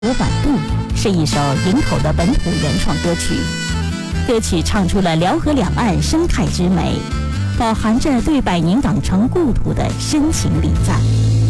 我晚渡是一首营口的本土原创歌曲，歌曲唱出了辽河两岸生态之美，饱含着对百年港城故土的深情礼赞。